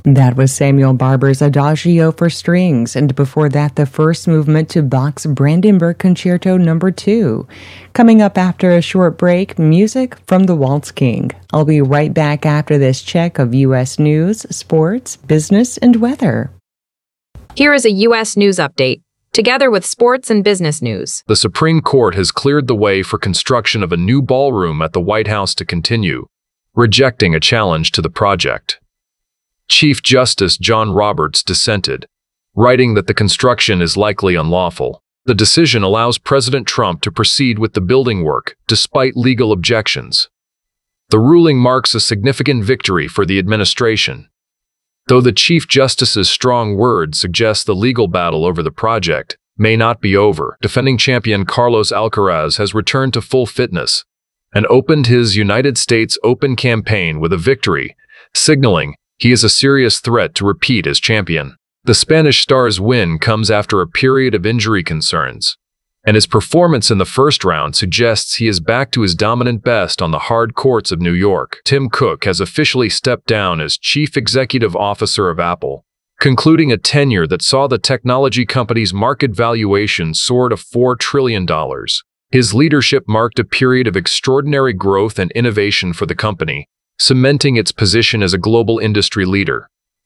That was Samuel Barber's Adagio for strings, and before that, the first movement to Bach's Brandenburg Concerto No. 2. Coming up after a short break, music from the Waltz King. I'll be right back after this check of U.S. news, sports, business, and weather. Here is a U.S. news update, together with sports and business news. The Supreme Court has cleared the way for construction of a new ballroom at the White House to continue, rejecting a challenge to the project. Chief Justice John Roberts dissented, writing that the construction is likely unlawful. The decision allows President Trump to proceed with the building work, despite legal objections. The ruling marks a significant victory for the administration. Though the Chief Justice's strong words suggest the legal battle over the project may not be over, defending champion Carlos Alcaraz has returned to full fitness and opened his United States Open campaign with a victory, signaling he is a serious threat to repeat as champion. The Spanish star's win comes after a period of injury concerns, and his performance in the first round suggests he is back to his dominant best on the hard courts of New York. Tim Cook has officially stepped down as Chief Executive Officer of Apple, concluding a tenure that saw the technology company's market valuation soar to $4 trillion. His leadership marked a period of extraordinary growth and innovation for the company, cementing its position as a global industry leader.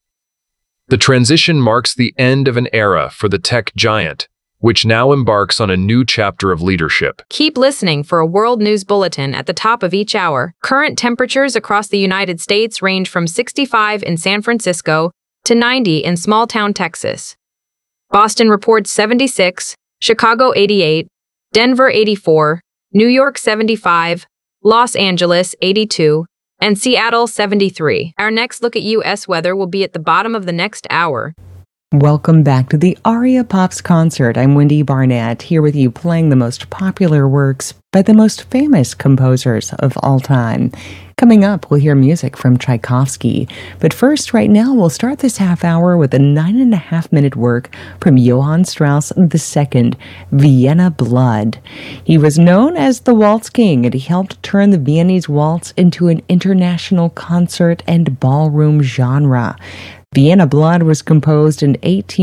The transition marks the end of an era for the tech giant, which now embarks on a new chapter of leadership. Keep listening for a world news bulletin at the top of each hour. Current temperatures across the United States range from 65 in San Francisco to 90 in small-town Texas. Boston reports 76, Chicago 88, Denver 84, New York 75, Los Angeles 82, and Seattle 73. Our next look at U.S. weather will be at the bottom of the next hour. Welcome back to the Aria Pops concert. I'm Wendy Barnett, here with you playing the most popular works by the most famous composers of all time. Coming up, we'll hear music from Tchaikovsky. But first, right now, we'll start this half hour with a 9.5-minute work from Johann Strauss II, Vienna Blood. He was known as the Waltz King, and he helped turn the Viennese waltz into an international concert and ballroom genre. Vienna Blood was composed in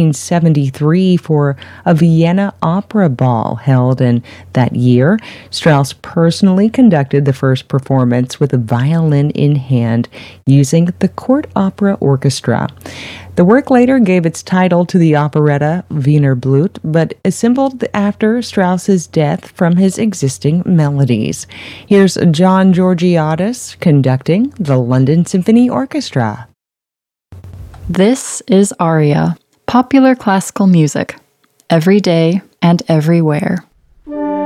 1873 for a Vienna opera ball held in that year. Strauss personally conducted the first performance with a violin in hand using the Court Opera Orchestra. The work later gave its title to the operetta Wiener Blut, but assembled after Strauss's death from his existing melodies. Here's John Georgiadis conducting the London Symphony Orchestra. This is Aria, popular classical music, every day and everywhere.